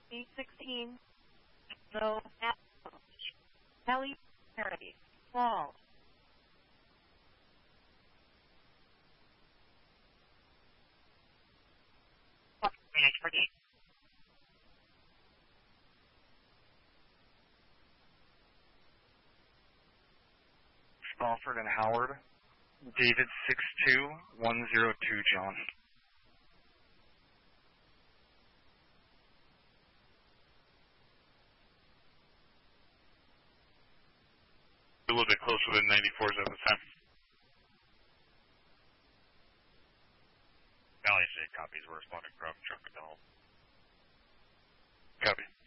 B16, no, Kelly, Perry, Fall. Spofford and Howard. David 62102, John. A little bit closer than 94s at the time. Valley State copies. We're responding from Truck McDonald. Copy.